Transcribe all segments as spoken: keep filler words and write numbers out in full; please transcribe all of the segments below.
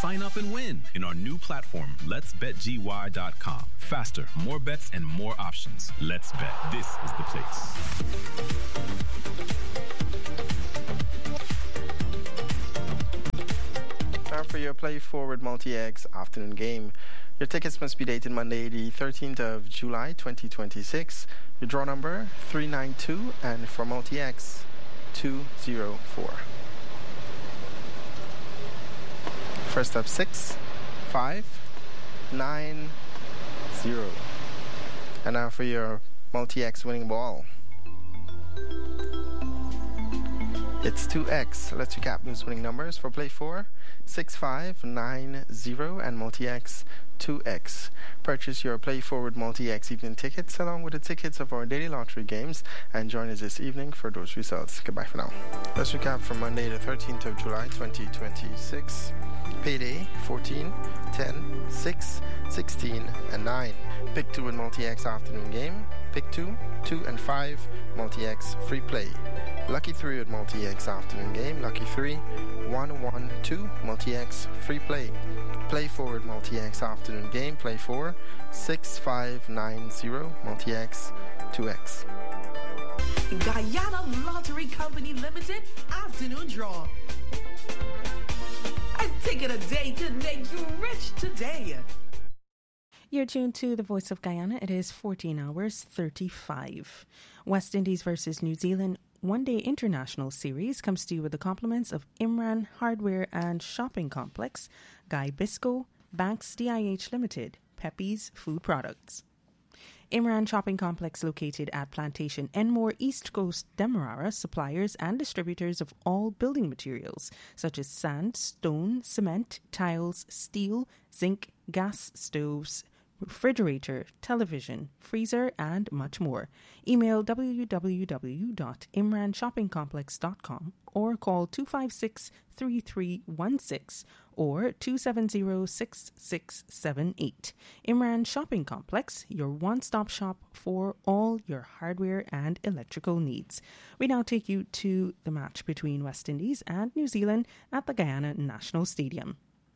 Sign up and win in our new platform, lets bet G Y dot com. Faster, more bets, and more options. Let's Bet. This is the place. Now for your Play Forward Multi-X afternoon game. Your tickets must be dated Monday, the thirteenth of July, twenty twenty-six. Your draw number, three nine two, and for Multi-X, two zero four. First up, six, five, nine, zero. And now for your Multi-X winning ball. It's two X. Let's recap those winning numbers for Play four, six five nine zero, and Multi-X two X. Purchase your Play Forward Multi-X evening tickets along with the tickets of our daily lottery games and join us this evening for those results. Goodbye for now. Let's recap from Monday the thirteenth of July twenty twenty-six. Payday fourteen, ten, six, sixteen, and nine. Pick two in Multi-X afternoon game. Pick two, two, and five. Multi-X free play. Lucky three at Multi-X afternoon game. Lucky three, one, one, two. Multi-X free play. Play Forward Multi-X afternoon game. Play four, six five nine zero. Multi-X two X. Guyana Lottery Company Limited afternoon draw. A ticket a day could make you rich today. You're tuned to the Voice of Guyana. It is fourteen hours thirty-five. West Indies versus New Zealand one-day international series comes to you with the compliments of Imran Hardware and Shopping Complex, Guy Bisco, Banks D I H Limited, Pepe's Food Products. Imran Shopping Complex, located at Plantation Enmore, East Coast, Demerara, suppliers and distributors of all building materials such as sand, stone, cement, tiles, steel, zinc, gas stoves, refrigerator, television, freezer, and much more. Email w w w dot imran shopping complex dot com or call two five six, three three one six or two seven zero, six six seven eight. Imran Shopping Complex, your one-stop shop for all your hardware and electrical needs. We now take you to the match between West Indies and New Zealand at the Guyana National Stadium.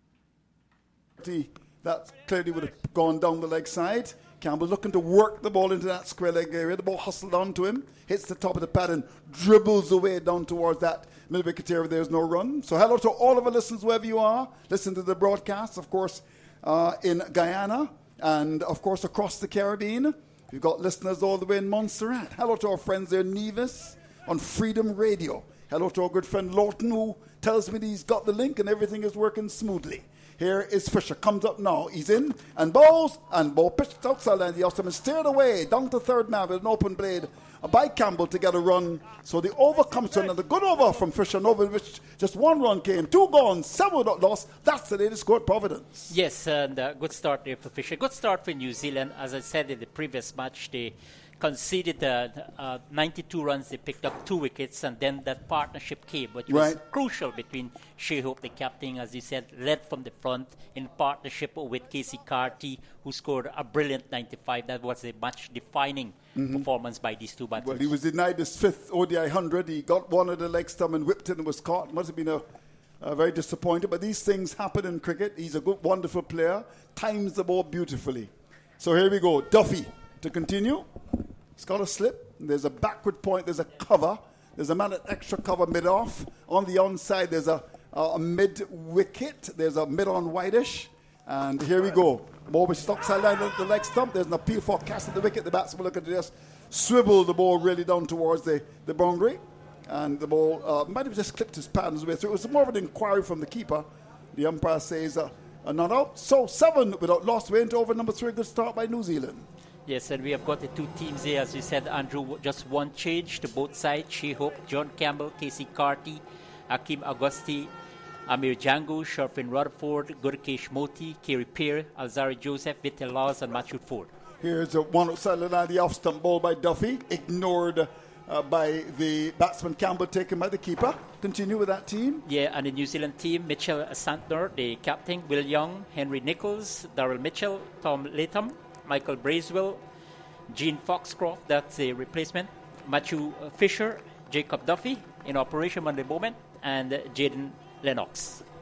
That clearly would have gone down the leg side. Campbell looking to work the ball into that square leg area. The ball hustled onto him, hits the top of the pad and dribbles away down towards that middle wicket area. There's no run. So hello to all of our listeners wherever you are. Listen to the broadcast, of course, uh, in Guyana and, of course, across the Caribbean. We've got listeners all the way in Montserrat. Hello to our friends there in Nevis on Freedom Radio. Hello to our good friend Lawton, who tells me that he's got the link and everything is working smoothly. Here is Fisher, comes up now, he's in, and bowls, and ball pitched outside and the Austin and steered away down to third man with an open blade by Campbell to get a run. So the over comes to another good over from Fisher, and over which just one run came, two gone, seven without loss. That's the latest score at Providence. Yes, and uh, good start there for Fisher. Good start for New Zealand. As I said in the previous match, they conceded uh, uh, ninety-two runs. They picked up two wickets, and then that partnership came, which was right. crucial between Shea Hope, the captain, as you said, led from the front in partnership with Casey Carty, who scored a brilliant ninety-five. That was a match-defining mm-hmm. performance by these two batters. Well, he was denied his fifth O D I one hundred. He got one of the leg stump and whipped it and was caught. Must have been a, a very disappointed. But these things happen in cricket. He's a good, wonderful player. Times the ball beautifully. So here we go. Duffy to continue. It's got a slip. There's a backward point. There's a cover. There's a man at extra cover mid-off. On the onside, there's a, a, a mid-wicket. There's a mid-on whitish. And here we go. Ball with stock sideline at the leg stump. There's an appeal for cast at the wicket. The batsman looking to just swivel the ball really down towards the, the boundary. And the ball uh, might have just clipped his patterns way through. It was more of an inquiry from the keeper. The umpire says uh, a not out. So seven without loss. Went over number three. Good start by New Zealand. Yes, and we have got the two teams here, as you said, Andrew, just one change to both sides. Shea Hope, John Campbell, Casey Carty, Hakim Augusti, Amir Django, Sharfin Rutherford, Gurkesh Moti, Kerry Peer, Alzari Joseph, Vittel Laws, and Matthew Ford. Here's a one outside the line, the off-stump ball by Duffy, ignored uh, by the batsman Campbell, taken by the keeper. Continue with that team. Yeah, and the New Zealand team, Mitchell Santner, the captain, Will Young, Henry Nichols, Darrell Mitchell, Tom Latham, Michael Bracewell, Gene Foxcroft, that's a replacement, Matthew Fisher, Jacob Duffy in operation on the moment, and Jaden Lennox.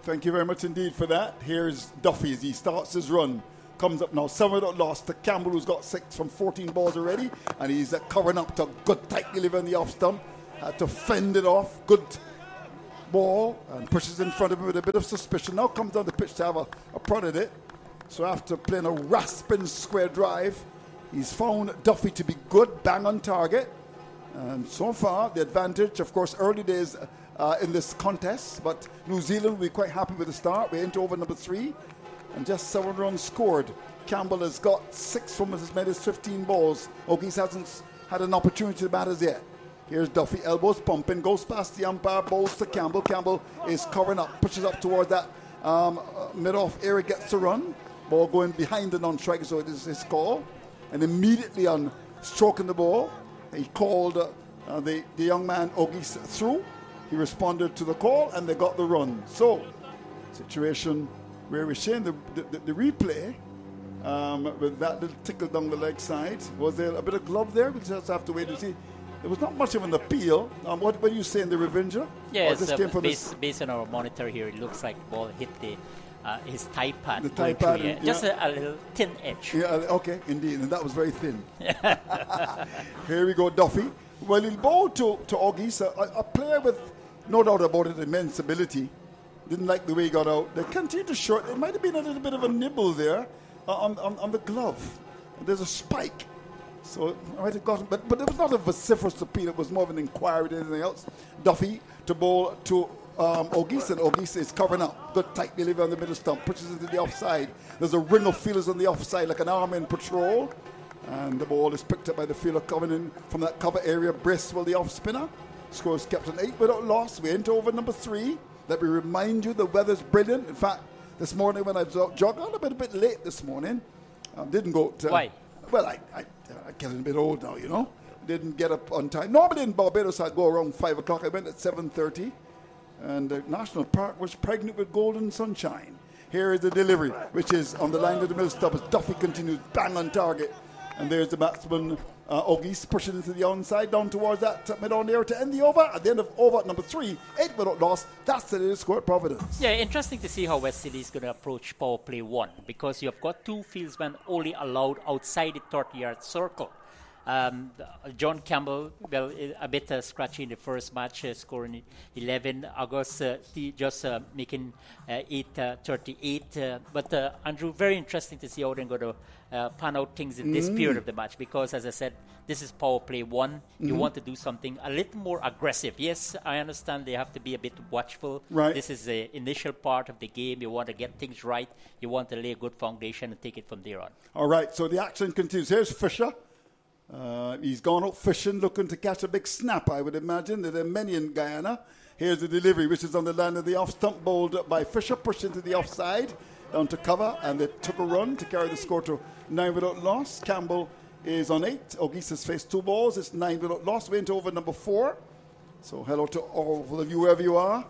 Thank you very much indeed for that. Here's Duffy as he starts his run. Comes up now, seven without loss to Campbell, who's got six from fourteen balls already. And he's uh, covering up to good tight delivery on the off stump. Had to fend it off. Good ball. And pushes in front of him with a bit of suspicion. Now comes down the pitch to have a, a prod at it. So after playing a rasping square drive, he's found Duffy to be good, bang on target. And so far, the advantage, of course, early days uh, in this contest. But New Zealand will be quite happy with the start. We're into over number three. And just seven runs scored. Campbell has got six from as many as fifteen balls. O'Geese hasn't had an opportunity to bat as yet. Here's Duffy, elbows pumping, goes past the umpire, bowls to Campbell. Campbell is covering up, pushes up towards that um, uh, mid-off area, gets the run. Ball going behind the non-striker, so it is his call. And immediately on stroking the ball, he called uh, uh, the, the young man O'Geese through. He responded to the call, and they got the run. So, situation where we're seeing the, the, the replay um, with that little tickle down the leg side. Was there a bit of glove there? We just have to wait and see. There was not much of an appeal. Um, what were you saying, the Revenger? Yeah, this uh, came from based, this based on our monitor here, it looks like the ball hit the uh, his thigh pad. The thigh going pad, through, and- yeah. Just yeah. a, a little thin edge. Yeah, okay, indeed, and that was very thin. Here we go, Duffy. Well, he'll bowl to, to O'Geese, a, a player with no doubt about it, immense ability. Didn't like the way he got out. They continued to short. It might have been a little bit of a nibble there uh, on, on, on the glove. There's a spike. So it might have gotten, but, but it was not a vociferous appeal. It was more of an inquiry than anything else. Duffy to bowl to um, O'Geese, and O'Geese is covering up. Good tight delivery on the middle stump, pushes into the offside. There's a ring of fielders on the offside, like an arm in patrol. And the ball is picked up by the fielder coming in from that cover area. Bracewell, the off spinner. Scores kept on eight without loss. We're into over number three. Let me remind you, the weather's brilliant. In fact, this morning when I was out jogging, a bit, a bit late this morning. Um, didn't go to... Why? Well, I, I, I'm getting a bit old now, you know. Didn't get up on time. Normally in Barbados, I'd go around five o'clock. I went at seven thirty. And the National Park was pregnant with golden sunshine. Here is the delivery, which is on the line of the middle stop as Duffy continues, bang on target. And there's the batsman, uh, O'Geese, pushing into the onside, down towards that uh, mid-on area to end the over. At the end of over number three, eight without loss. That's the latest score at Providence. Yeah, interesting to see how West Indies is going to approach power play one, because you've got two fieldsmen only allowed outside the thirty-yard circle. Um, John Campbell, well, a bit uh, scratchy in the first match, uh, scoring eleven. August uh, just uh, making uh, eight thirty-eight. Uh, but uh, Andrew, very interesting to see how they're going to uh, pan out things in this Mm. period of the match, because, as I said, this is power play one. You Mhm. want to do something a little more aggressive. Yes, I understand they have to be a bit watchful. Right. This is the initial part of the game. You want to get things right. You want to lay a good foundation and take it from there on. All right, so the action continues. Here's Fisher. Uh, he's gone out fishing, looking to catch a big snap, I would imagine. There are many in Guyana. Here's the delivery, which is on the line of the off stump, bowled by Fisher, pushed into the offside, down to cover, and they took a run to carry the score to nine without loss. Campbell is on eight. O'Geese has faced two balls. It's nine without loss. We're into over number four. So hello to all of you, wherever you are.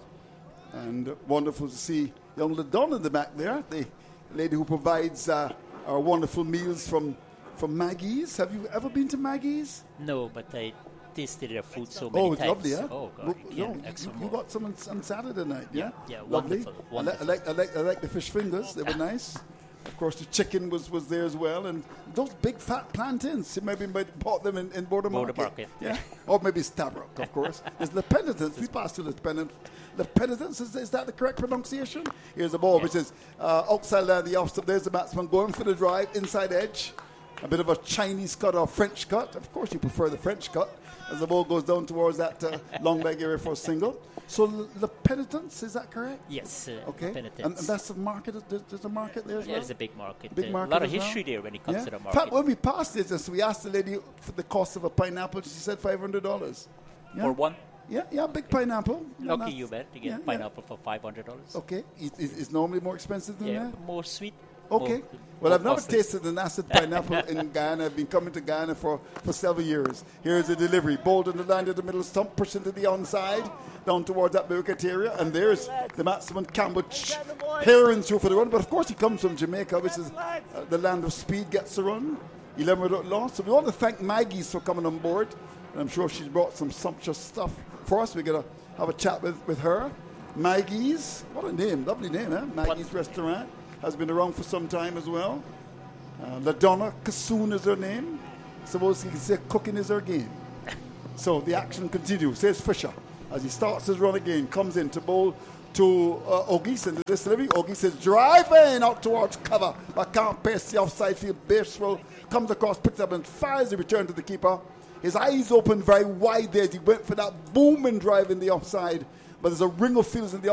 And uh, wonderful to see young LeDon in the back there, the lady who provides uh, our wonderful meals from from Maggie's. Have you ever been to Maggie's? No, but I tasted their food so many Oh, it's times. lovely, yeah? Oh, God. Well, Yeah, no, you, excellent. you got some on, on Saturday night, yeah? Yeah, yeah, Lovely. wonderful, I, li- I, wonderful. like, I, like, I like the fish fingers. They were nice. Of course, the chicken was, was there as well. And those big fat plantains, you maybe might bought them in, in Border Border Market. Market. Yeah. Or maybe Stabroek, of course. There's the penitence. We passed through the penitence. The penitence, is, is that the correct pronunciation? Here's the ball, which is uh, outside line, the off step. There's the batsman going for the drive, inside edge. A bit of a Chinese cut or French cut. Of course, you prefer the French cut as the ball goes down towards that uh, long leg area for a single. So l- the penitence, is that correct? Yes, uh, Okay. penitence. And, and that's the market. There's, there's a market there as Yeah, well. there's a big market. Big Uh, market a lot of as well? history there when it comes Yeah. to the In market. fact, when we passed it, just, we asked the lady for the cost of a pineapple. She said five hundred dollars. Yeah? For one? Yeah, yeah, big pineapple. Yeah, Lucky that's- you, bet. You get yeah, yeah. pineapple for five hundred dollars. Okay. Is, is, is normally more expensive than Yeah, that? more sweet. Okay. more- Well, more I've never costly. tasted an acid pineapple in Guyana. I've been coming to Guyana for, for several years. Here's the delivery. Bowled in the line of the middle stump, pushed into the onside, down towards that wicket area. And there's the batsman, Campbell, ch- herring through for the run. But of course, he comes from Jamaica, which is uh, the land of speed, gets the run. eleven without loss. So we want to thank Maggie's for coming on board. And I'm sure she's brought some sumptuous stuff for us. We're going to have a chat with, with her. Maggie's, what a name, lovely name, eh? Maggie's what? Restaurant has been around for some time as well. Uh, LaDonna Cassoon is her name. Suppose you can say cooking is her game. So the action continues. Says Fisher as he starts his run again, comes in to bowl to uh, Ogis into this delivery. Ogis is driving out towards cover, but can't pass the offside field. Baseball comes across, picks up and fires the return to the keeper. His eyes open very wide there as he went for that booming drive in the offside, but there's a ring of fielders in the